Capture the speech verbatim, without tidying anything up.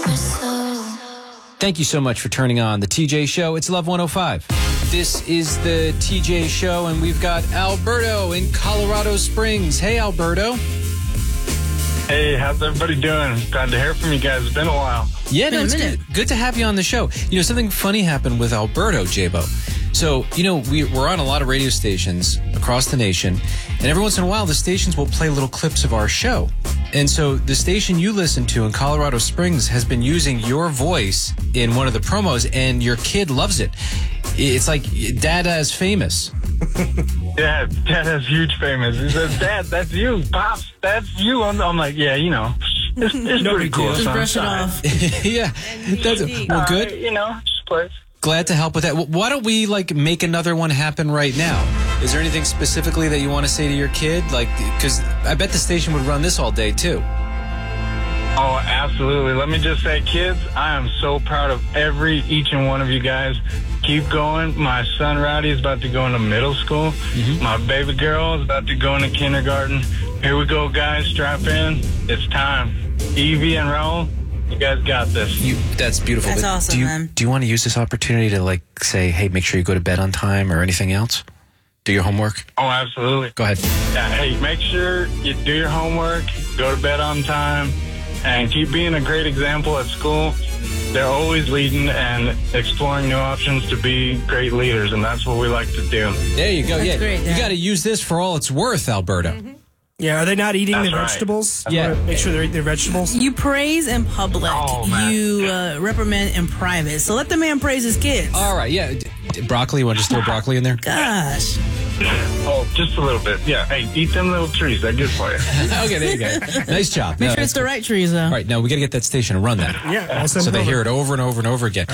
Thank you so much for turning on the T J Show. It's Love one oh five. This is the T J Show, and we've got Alberto in Colorado Springs. Hey, Alberto. Hey, how's everybody doing? Glad to hear from you guys. It's been a while. Yeah, no, it's good. Good to have you on the show. You know, something funny happened with Alberto, J-Bo. So, you know, we, we're on a lot of radio stations across the nation, and every once in a while, the stations will play little clips of our show. And so the station you listen to in Colorado Springs has been using your voice in one of the promos, and your kid loves it. It's like Dada is famous. Yeah, Dad is huge famous. He says, Dad, that's you. Pops, that's you. I'm, I'm like, yeah, you know, it's, it's pretty cool. Just son. brush it off. Yeah. That's, well, good. Uh, you know, just play. Glad to help with that. Why don't we, like, make another one happen right now? Is there anything specifically that you want to say to your kid? Like, because I bet the station would run this all day, too. Oh, absolutely. Let me just say, kids, I am so proud of every, each and one of you guys. Keep going. My son, Rowdy, is about to go into middle school. Mm-hmm. My baby girl is about to go into kindergarten. Here we go, guys. Strap in. It's time. Evie and Raul, you guys got this. You, that's beautiful. That's but awesome, do you, man. Do you want to use this opportunity to, like, say, hey, make sure you go to bed on time or anything else? Do your homework? Oh, absolutely. Go ahead. Yeah, hey, make sure you do your homework, go to bed on time, and keep being a great example at school. They're always leading and exploring new options to be great leaders, and that's what we like to do. There you go. That's yeah, great, you Dad. got to use this for all it's worth, Alberto. Mm-hmm. Yeah, are they not eating That's the right. vegetables? That's Yeah. Wanna Make sure they're eating their vegetables. You praise in public. Oh, man. You uh, reprimand in private. So let the man praise his kids. All right, yeah. D- d- broccoli, you want to just throw broccoli in there? Gosh. Oh, just a little bit. Yeah, hey, eat them little trees. They're good for you. Okay, there you go. Nice job. Make No, sure that's it's the cool. right trees, though. All right, now we got to get that station and run that. Yeah, I'll send So them they over. hear it over and over and over again.